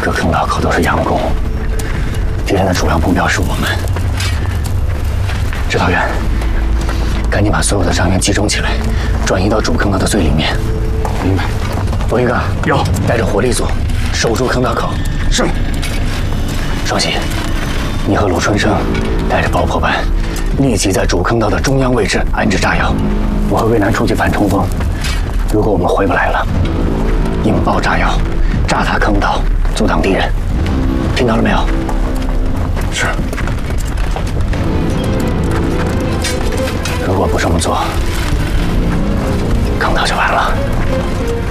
个坑道口都是佯攻，敌人的主要目标是我们。指导员，赶紧把所有的伤员集中起来，转移到主坑道的最里面。 明白。 罗一刚， 有， 带着火力组守住坑道口。 是。 双喜，你和鲁春生带着爆破班，立即在主坑道的中央位置安置炸药。我和魏南出去反冲锋，如果我们回不来了，引爆炸药，炸塌坑道，阻挡敌人。听到了没有？ 是。 如果不这么做，坑道就完了。